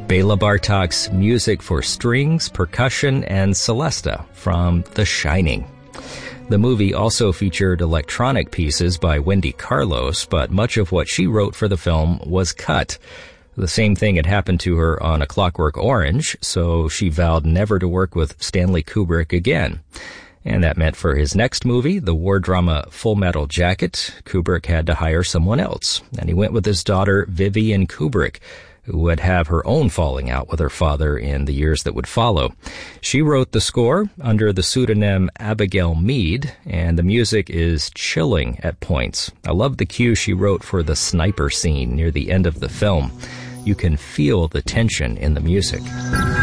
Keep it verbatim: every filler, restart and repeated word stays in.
Bela Bartok's music for strings, percussion, and Celesta from The Shining. The movie also featured electronic pieces by Wendy Carlos, but much of what she wrote for the film was cut. The same thing had happened to her on A Clockwork Orange, so she vowed never to work with Stanley Kubrick again. And that meant for his next movie, the war drama Full Metal Jacket, Kubrick had to hire someone else. And he went with his daughter, Vivian Kubrick, who would have her own falling out with her father in the years that would follow. She wrote the score under the pseudonym Abigail Mead, and the music is chilling at points. I love the cue she wrote for the sniper scene near the end of the film. You can feel the tension in the music.